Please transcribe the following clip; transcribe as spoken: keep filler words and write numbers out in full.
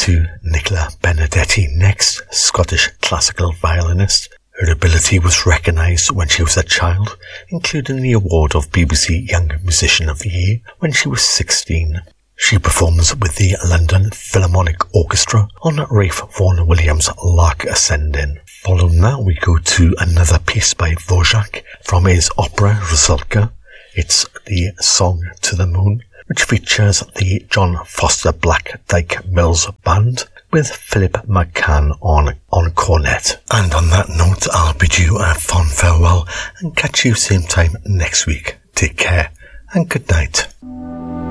to Nicola Benedetti next, Scottish classical violinist. Her ability was recognised when she was a child, including the award of B B C Young Musician of the Year when she was sixteen. She performs with the London Philharmonic Orchestra on Ralph Vaughan Williams' Lark Ascending. Following that, we go to another piece by Dvorak from his opera Rusalka. It's the Song to the Moon, which features the John Foster Black Dyke Mills Band with Philip McCann on, on cornet. And on that note, I'll bid you a fond farewell and catch you same time next week. Take care and good night.